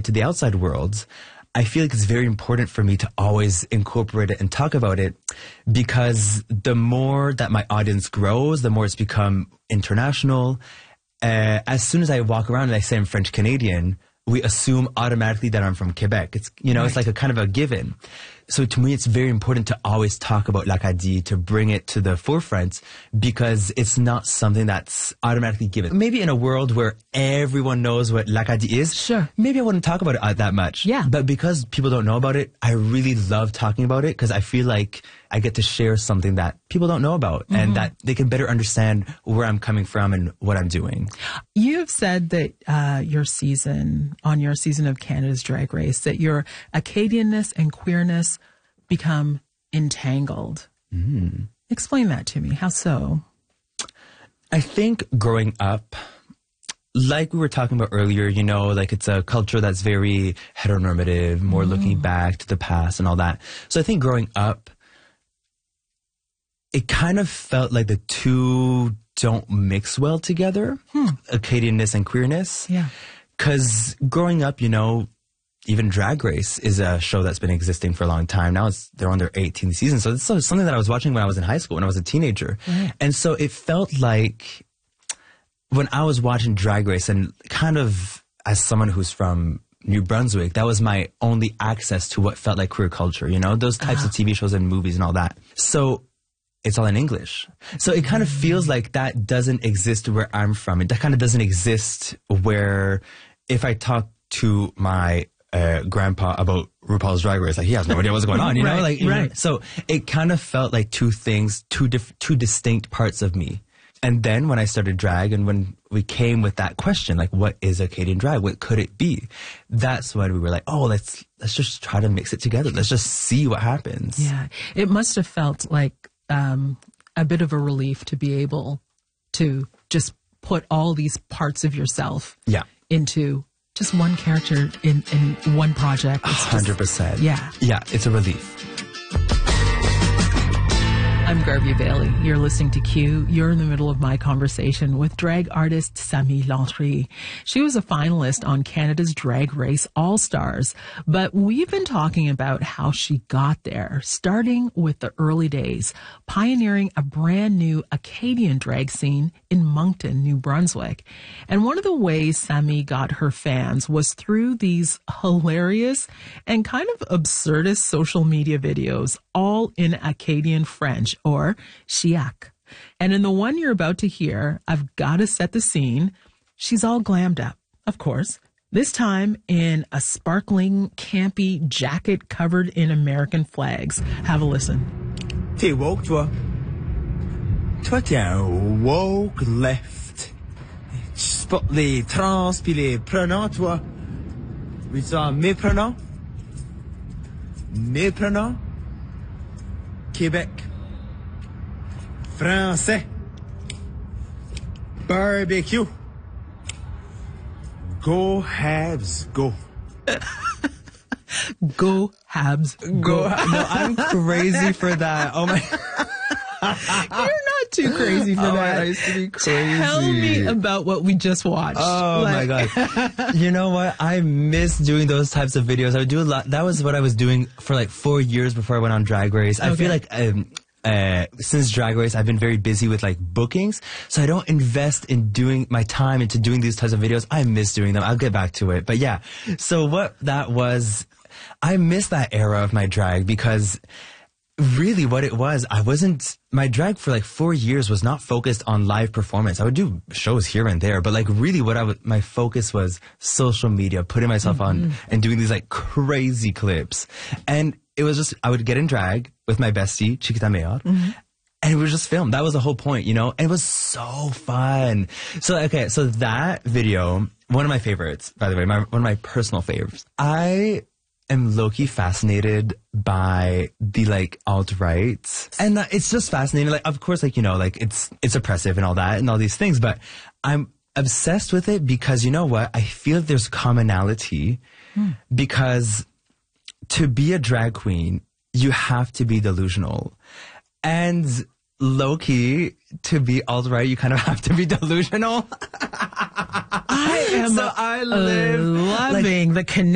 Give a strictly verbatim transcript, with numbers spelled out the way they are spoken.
to the outside world, I feel like it's very important for me to always incorporate it and talk about it, because the more that my audience grows, the more it's become international. Uh, as soon as I walk around and I say I'm French Canadian, we assume automatically that I'm from Quebec. It's, you know, right. It's like a kind of a given. So to me, it's very important to always talk about l'Acadie, to bring it to the forefront, because it's not something that's automatically given. Maybe in a world where everyone knows what l'Acadie is, sure, maybe I wouldn't talk about it uh, that much. Yeah. But because people don't know about it, I really love talking about it, because I feel like I get to share something that people don't know about, mm-hmm. and that they can better understand where I'm coming from and what I'm doing. You have said that uh, your season, on your season of Canada's Drag Race, that your Acadianness and queerness become entangled. Mm. Explain that to me. How so? I think growing up, like we were talking about earlier, you know, like it's a culture that's very heteronormative, more mm. looking back to the past and all that. So I think growing up, it kind of felt like the two don't mix well together, hmm. Acadianness and queerness. Yeah. Because growing up, you know, even Drag Race is a show that's been existing for a long time. Now it's, they're on their eighteenth season. So it's something that I was watching when I was in high school, when I was a teenager. Right. And so it felt like when I was watching Drag Race, and kind of as someone who's from New Brunswick, that was my only access to what felt like queer culture, you know, those types uh-huh. of T V shows and movies and all that. So it's all in English. So it kind of feels like that doesn't exist where I'm from. It that kind of doesn't exist where if I talk to my uh, grandpa about RuPaul's Drag Race, like he has no idea what's going on, you right, know? Like, right. know? So it kind of felt like two things, two diff- two distinct parts of me. And then when I started drag, and when we came with that question, like, what is Acadian drag? What could it be? That's when we were like, oh, let's let's just try to mix it together. Let's just see what happens. Yeah, it must have felt like um, a bit of a relief to be able to just put all these parts of yourself yeah. into just one character in, in one project. It's one hundred percent. Just, yeah. Yeah, it's a relief. I'm Garvey Bailey. You're listening to Q. You're in the middle of my conversation with drag artist Sami Lantry. She was a finalist on Canada's Drag Race All-Stars, but we've been talking about how she got there, starting with the early days, pioneering a brand new Acadian drag scene in Moncton, New Brunswick. And one of the ways Sami got her fans was through these hilarious and kind of absurdist social media videos, all in Acadian French, or Chiac. And in the one you're about to hear, I've got to set the scene. She's all glammed up, of course, this time in a sparkling, campy jacket covered in American flags. Have a listen. T'es woke, toi. Toi, t'es un woke left. Tu supportes les trans pis les pronoms, toi. Veux-tu en mes pronoms? Mes pronoms? Québec. Français. Barbecue. Go Habs, go. Go Habs, go. go. No, I'm crazy for that. Oh my. You're not too crazy for oh, that. I used to be crazy. Tell me about what we just watched. Oh like, my God. You know what? I miss doing those types of videos. I would do a lot. That was what I was doing for like four years before I went on Drag Race. I okay. feel like um, uh, since Drag Race, I've been very busy with like bookings. So I don't invest in doing my time into doing these types of videos. I miss doing them. I'll get back to it. But yeah, so what that was, I miss that era of my drag, because really what it was, I wasn't, my drag for like four years was not focused on live performance. I would do shows here and there, but like really what I would, my focus was social media, putting myself mm-hmm. on and doing these like crazy clips. And it was just, I would get in drag with my bestie, Chiquita Mayor, mm-hmm. and it was just filmed. That was the whole point, you know? And it was so fun. So, okay, so that video, one of my favorites, by the way, my, one of my personal favorites. I am low-key fascinated by the like alt-right, and uh, it's just fascinating. Like, of course, like, you know, like it's it's oppressive and all that and all these things, but I'm obsessed with it because, you know what, I feel there's commonality hmm. because to be a drag queen, you have to be delusional, and low-key, to be alt-right, you kind of have to be delusional. I am so I live loving like, the connection